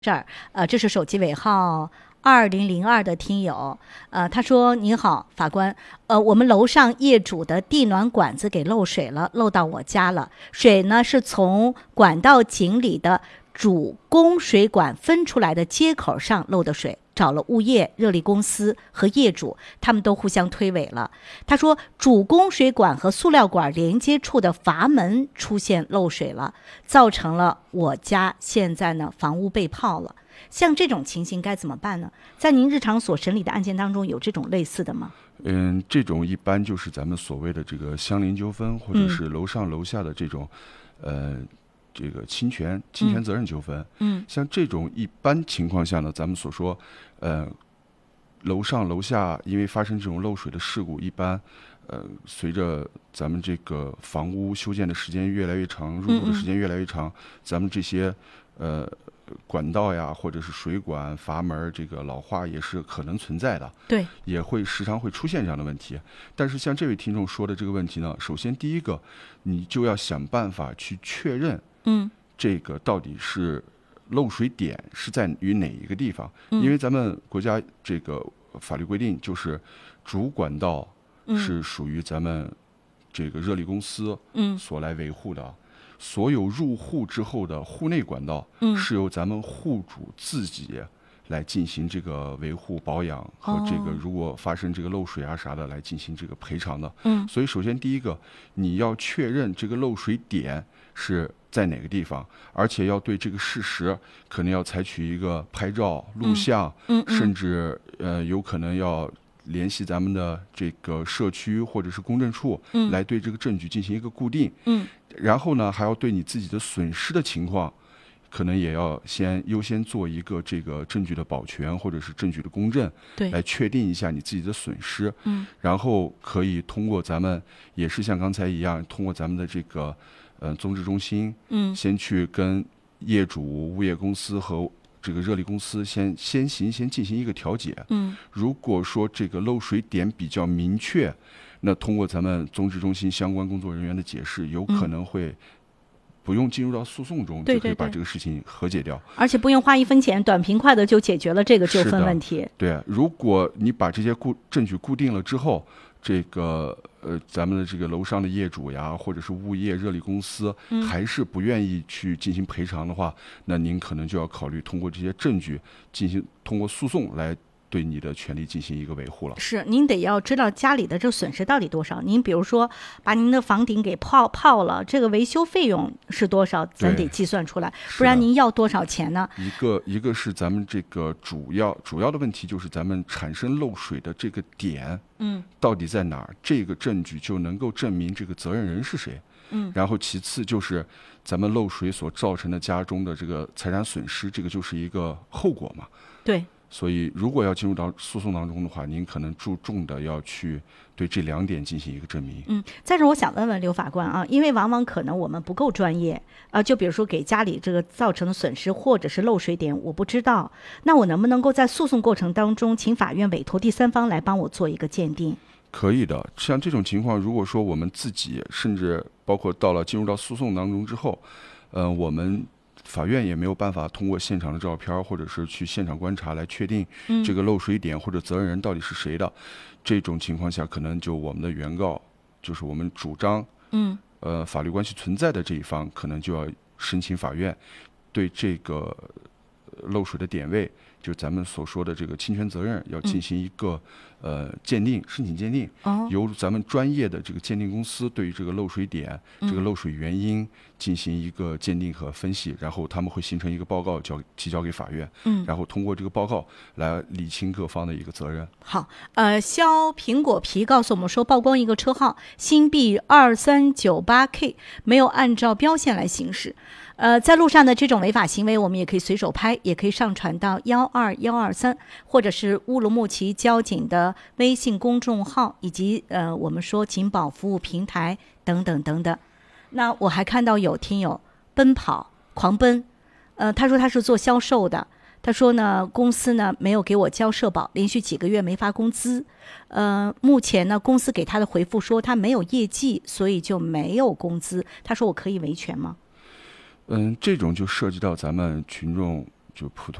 这儿，这是手机尾号2002的听友，他说：“您好，法官，我们楼上业主的地暖管子给漏水了，漏到我家了。水呢是从管道井里的主供水管分出来的接口上漏的水。”找了物业、热力公司和业主，他们都互相推诿了。他说，主供水管和塑料管连接处的阀门出现漏水了，造成了我家现在呢房屋被泡了。像这种情形该怎么办呢？在您日常所审理的案件当中，有这种类似的吗？ 这种一般就是咱们所谓的这个相邻纠纷，或者是楼上楼下的这种，这个侵权责任纠纷。像这种一般情况下呢，咱们所说，楼上楼下因为发生这种漏水的事故，一般，随着咱们这个房屋修建的时间越来越长，入住的时间越来越长，咱们这些管道呀，或者是水管阀门这个老化也是可能存在的， 对， 也会时常会出现这样的问题。但是像这位听众说的这个问题呢，首先第一个，你就要想办法去确认，这个到底是漏水点是在于哪一个地方？因为咱们国家这个法律规定，就是主管道是属于咱们这个热力公司所来维护的。所有入户之后的户内管道是由咱们户主自己来进行这个维护保养和这个如果发生这个漏水啊啥的来进行这个赔偿的。所以首先第一个，你要确认这个漏水点是在哪个地方，而且要对这个事实可能要采取一个拍照、录像，甚至有可能要联系咱们的这个社区或者是公证处，来对这个证据进行一个固定。然后呢，还要对你自己的损失的情况，可能也要优先做一个这个证据的保全或者是证据的公证，来确定一下你自己的损失。然后可以通过咱们也是像刚才一样，通过咱们的这个综治中心，先去跟业主、物业公司和这个热力公司先进行一个调解。如果说这个漏水点比较明确，那通过咱们综治中心相关工作人员的解释，有可能会不用进入到诉讼中，就可以把这个事情和解掉， 而且不用花1分钱，短平快的就解决了这个纠纷问题。 对，如果你把这些证据固定了之后，这个咱们的这个楼上的业主呀，或者是物业、热力公司，还是不愿意去进行赔偿的话，那您可能就要考虑通过这些证据通过诉讼来对你的权利进行一个维护了。 是，您得要知道家里的这个损失到底多少。您比如说把您的房顶给泡了，这个维修费用是多少，咱得计算出来，不然您要多少钱呢？ 一个是咱们这个主要的问题就是咱们产生漏水的这个点，到底在哪儿？这个证据就能够证明这个责任人是谁。然后其次就是咱们漏水所造成的家中的这个财产损失，这个就是一个后果嘛。 对。 所以如果要进入到诉讼当中的话，您可能注重的要去对这2点进行一个证明。 再者我想问问刘法官啊，因为往往可能我们不够专业就比如说给家里这个造成的损失或者是漏水点我不知道，那我能不能够在诉讼过程当中请法院委托第三方来帮我做一个鉴定？ 可以的，像这种情况，如果说我们自己甚至包括进入到诉讼当中之后，我们法院也没有办法通过现场的照片或者是去现场观察来确定这个漏水点或者责任人到底是谁的。这种情况下，可能就我们的原告，就是我们主张法律关系存在的这一方，可能就要申请法院对这个漏水的点位，就咱们所说的这个侵权责任，要进行一个鉴定，申请鉴定，由咱们专业的这个鉴定公司对于这个漏水点、这个漏水原因进行一个鉴定和分析，然后他们会形成一个报告提交给法院，然后通过这个报告来理清各方的一个责任。 好，削苹果皮告诉我们说，曝光一个车号新 B2398K 没有按照标线来行驶。在路上的这种违法行为，我们也可以随手拍，也可以上传到12123，或者是乌鲁木齐交警的微信公众号，以及我们说警保服务平台等等等等。那我还看到有听友奔跑狂奔，他说他是做销售的，他说呢公司呢没有给我交社保，连续几个月没发工资。目前呢公司给他的回复说他没有业绩，所以就没有工资。他说我可以维权吗？ 这种就涉及到咱们群众就普通